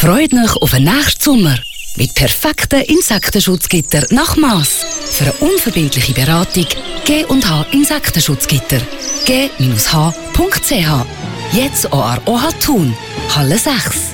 Freut euch auf den nächsten Sommer. Mit perfekten Insektenschutzgitter nach Mass. Für eine unverbindliche Beratung G&H Insektenschutzgitter. g-h.ch. Jetzt auch an OH Thun, Halle 6.